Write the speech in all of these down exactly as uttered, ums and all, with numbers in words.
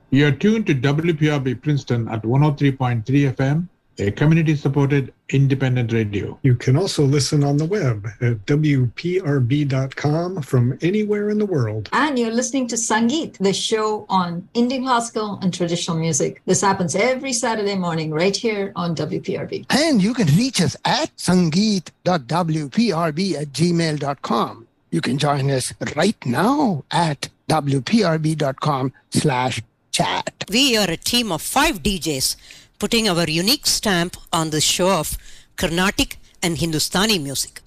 You're tuned to W P R B Princeton at one oh three point three F M, a community-supported independent radio. You can also listen on the web at W P R B dot com from anywhere in the world. And you're listening to Sangeet, the show on Indian classical and traditional music. This happens every Saturday morning right here on W P R B. And you can reach us at sangeet dot w p r b at gmail dot com. You can join us right now at w p r b dot com slash chat. We are a team of five D Js putting our unique stamp on the show of Carnatic and Hindustani music.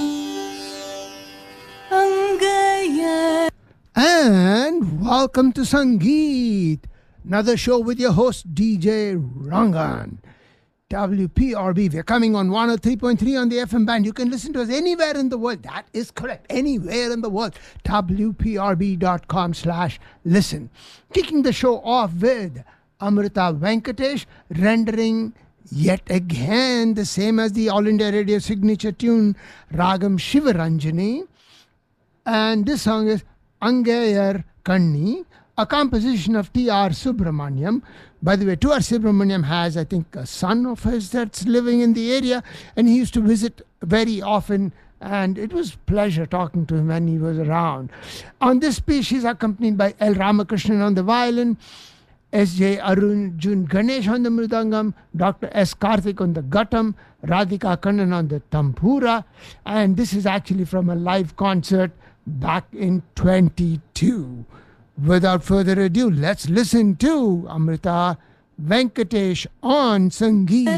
And welcome to Sangeet, another show with your host D J Rangan. W P R B, we're coming on one oh three point three on the F M band. You can listen to us anywhere in the world. That is correct, anywhere in the world. w p r b dot com slash listen. Kicking the show off with Amrita Venkatesh rendering yet again the same as the All India Radio signature tune, Ragam Shivaranjani. And this song is Angayar Kanni, a composition of T R Subramaniam. By the way, T R Subramaniam has, I think, a son of his that's living in the area, and he used to visit very often, and it was pleasure talking to him when he was around. On this piece, he's accompanied by L. Ramakrishnan on the violin, S J Arun Ganesh on the mridangam, Doctor S. Karthik on the guttam, Radhika Kannan on the tampura, and this is actually from a live concert back in twenty-two. Without further ado, let's listen to Amrita Venkatesh on Sangeet.